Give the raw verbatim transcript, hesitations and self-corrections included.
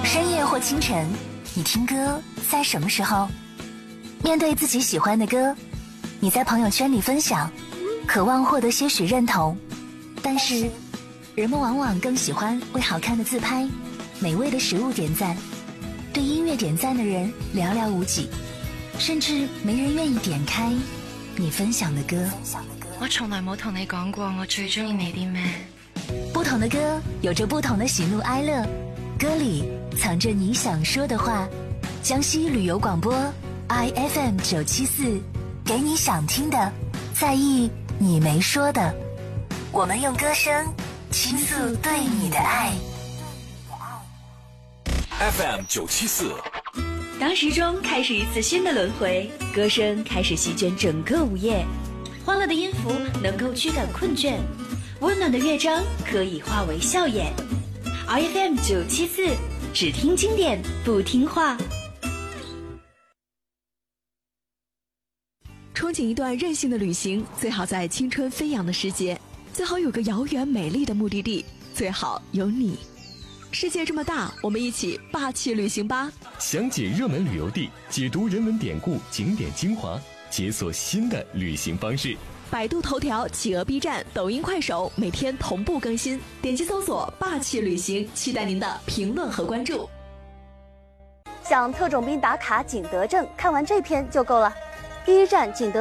深夜或清晨，你听歌在什么时候？面对自己喜欢的歌，你在朋友圈里分享，渴望获得些许认同，但是人们往往更喜欢为好看的自拍、美味的食物点赞，对音乐点赞的人寥寥无几，甚至没人願意點開你分享的歌。 我從來冇同你講過我最中意你啲咩。 不同的歌有着不同的喜怒哀樂，歌裡藏着你想說的話。江西旅遊廣播 I F M 九七四，給你想聽的，在意你沒說的。我們用歌聲傾訴對你的愛。 F M 九七四。 当時鐘開始一次新的輪迴，歌聲開始席捲整個午夜，歡樂的音符能夠驅趕困倦，溫暖的樂章可以化為笑顏。R F M 九七四，只聽經典不聽話。 憧憬一段任性的旅行，最好在青春飞扬的时节，最好有个遥远美丽的目的地，最好有你。世界这么大，我们一起霸气旅行吧！ 详解热门旅游地，解读人文典故、景点精华，解锁新的旅行方式。 百度头条、企鹅 B 站、抖音、快手每天同步更新，点击搜索“霸气旅行”，期待您的评论和关注。 想特种兵打卡景德镇，看完这篇就够了。第一站景德